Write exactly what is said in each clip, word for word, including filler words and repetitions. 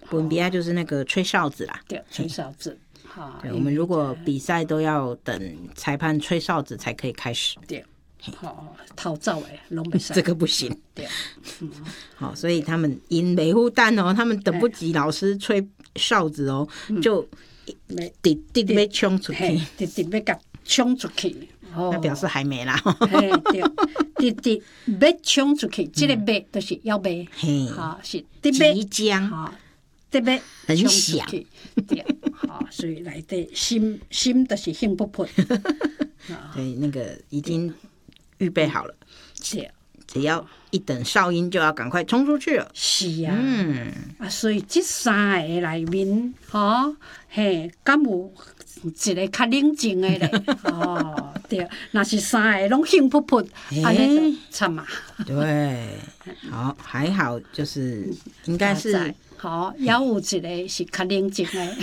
本比亚就是那个吹哨子啦， 对，吹哨子。哈， 对，我们如果比赛都要等裁判吹哨子才可以开始。 对，好，逃走诶，拢不使。 这个不行。 对，嗯， 好，所以他们因维护蛋哦，他们等不及老师吹哨子哦，就直直被冲出去， 直直被甲冲出去。 那表示还没啦。 嘿，对，直直要冲出去，这个要就是要卖，哈，是直即将， 哈，直要很冲出响， 去，对，哈，所以内底心心就是兴不喷， 对，那个已经预备好了， 对， 只要一等哨音就要赶快冲出去了。 是啊，嗯，啊，所以这三个内面，吼，嘿，敢有一个较冷静的咧？哦，对，若是三个拢兴扑扑，安尼就惨啊。 对，好，还好，就是应该是好，也有一个是较冷静的，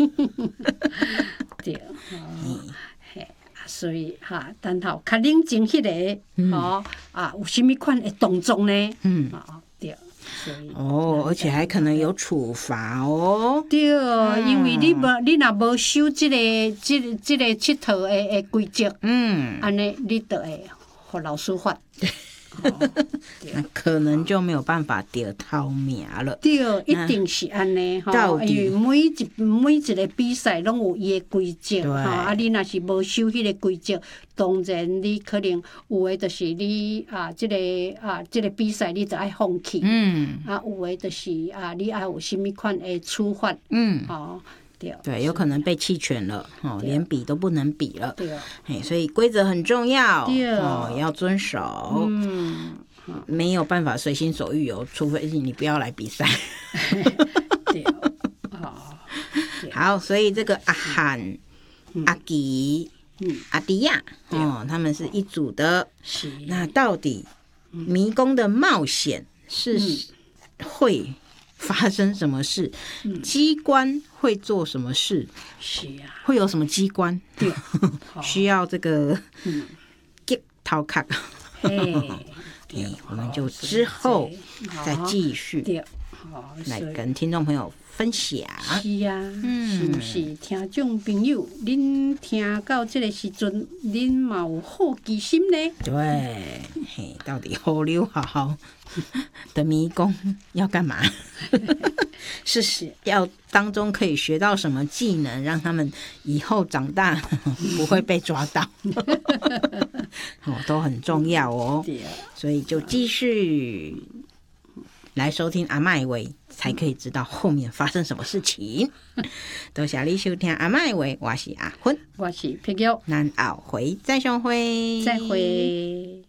对，哦，嘿。所以哈，等候较冷静迄个，吼啊，有啥物款的动作呢？嗯，啊，对，所以哦，而且还可能有处罚哦。 对，因为你无你若无守即个即个即个佚佗的的规则，嗯，安尼你就会互老师罚。 那可能就没有办法得头名了。 对，一定是安尼吼，因为每一每一个比赛拢有伊的规则，吼啊，你若是无守迄个规则，当然你可能有诶，就是你啊，即、这个啊，即、这个比赛你就爱放弃，嗯，啊，有诶，就是啊，你爱有啥物款诶处罚，嗯，吼。对, 对，有可能被弃权了，哦，连比都不能比了。 对， 嘿，所以规则很重要， 对， 哦，要遵守。嗯，没有办法随心所欲哦，除非你不要来比赛。 对，哦， 好，所以这个阿涵、嗯、阿吉、嗯、阿迪亚，哦，他们是一组的。 是。 那到底迷宫的冒险是会发生什么事？嗯、机关会做什么事？ 是啊， 会有什么机关？对，需要这个吉头壳。嘿，我们就之后再继续来跟听众朋友分享。 是啊，嗯、是不是听众朋友，恁听到这个时阵，恁嘛有好奇心呢？ 对，嘿，到底好溜好好的迷宫要干嘛？是是要当中可以学到什么技能，让他们以后长大不会被抓到？哦，都很重要哦。所以就继续来收听阿嬷的话，才可以知道后面发生什么事情。多谢你收听阿嬷的话，我是阿芬， 我是皮玉， 咱后回再相会， 再会。